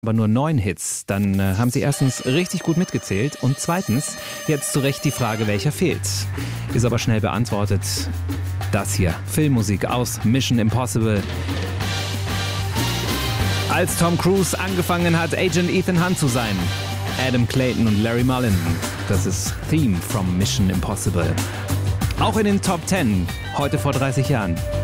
aber nur 9 Hits, dann haben Sie erstens richtig gut mitgezählt und zweitens jetzt zu Recht die Frage, welcher fehlt. Ist aber schnell beantwortet. Das hier, Filmmusik aus Mission Impossible. Als Tom Cruise angefangen hat, Agent Ethan Hunt zu sein. Adam Clayton und Larry Mullen. Das ist Theme from Mission Impossible. Auch in den Top 10, heute vor 30 Jahren.